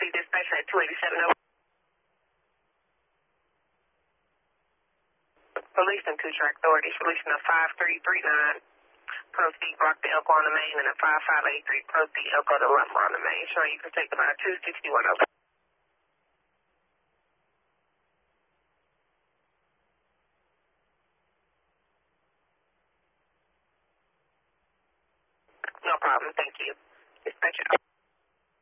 dispatcher at 287 over. Police and two-track authorities, releasing a 5339. Proceed block the Elko on the main and a 5583. Proceed Elko to Lumber on the main. Showing you can take about 261 over. No problem, thank you. Dispatcher.